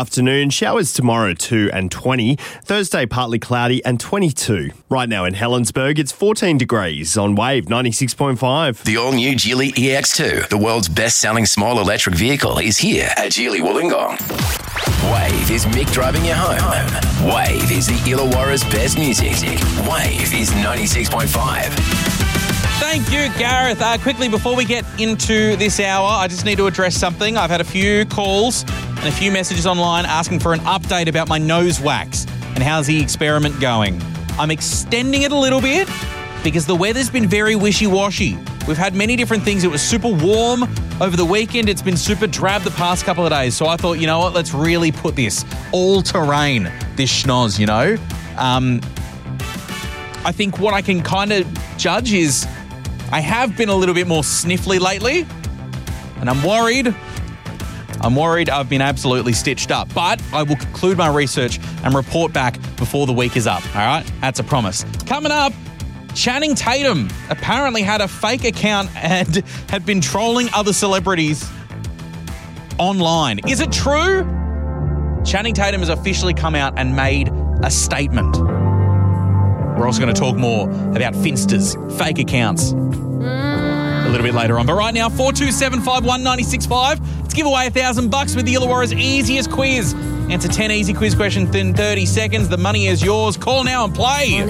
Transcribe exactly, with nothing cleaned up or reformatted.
Afternoon, showers tomorrow two and twenty. Thursday partly cloudy and twenty-two. Right now in Helensburgh, it's fourteen degrees on Wave ninety-six point five. The all-new Geely E X two, the world's best-selling small electric vehicle, is here at Geely Wollongong. Wave is Mick driving you home. Wave is the Illawarra's best music. Wave is ninety-six point five. Thank you, Gareth. Uh, quickly, before we get into this hour, I just need to address something. I've had a few calls and a few messages online asking for an update about my nose wax and how's the experiment going. I'm extending it a little bit because the weather's been very wishy-washy. We've had many different things. It was super warm over the weekend. It's been super drab the past couple of days. So I thought, you know what, let's really put this all-terrain, this schnoz, you know. Um, I think what I can kind of judge is I have been a little bit more sniffly lately, and I'm worried. I'm worried I've been absolutely stitched up, but I will conclude my research and report back before the week is up, all right? That's a promise. Coming up, Channing Tatum apparently had a fake account and had been trolling other celebrities online. Is it true? Channing Tatum has officially come out and made a statement. We're also going to talk more about Finsters, fake accounts, a little bit later on. But right now, four two seven five one nine six five. Let's give away a thousand bucks with the Illawarra's easiest quiz. Answer ten easy quiz questions in thirty seconds. The money is yours. Call now and play.